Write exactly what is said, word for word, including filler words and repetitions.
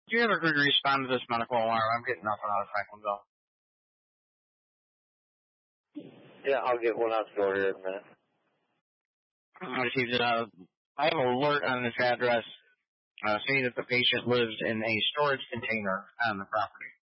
Do you ever could respond to this medical alarm? I'm getting nothing out of Franklinville. Yeah, I'll get one out the door here in a minute. I received a, I have an alert on this address uh, saying that the patient lives in a storage container on the property.